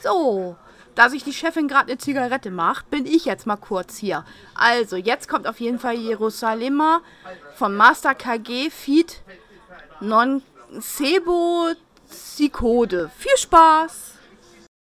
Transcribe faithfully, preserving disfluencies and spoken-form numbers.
So, da sich die Chefin gerade eine Zigarette macht, bin ich jetzt mal kurz hier. Also, jetzt kommt auf jeden Fall Jerusalema vom Master K G Feed Non Sebo Sikode. Viel Spaß!